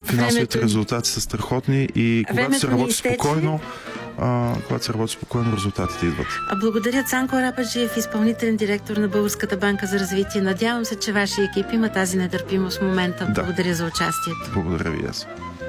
финансовите резултати са страхотни и когато се работи спокойно, резултатите идват. Благодаря, Цанко Арападжиев, изпълнителен директор на Българската банка за развитие. Надявам се, че вашия екип има тази нетърпимост в момента. Благодаря за участието. Благодаря ви аз.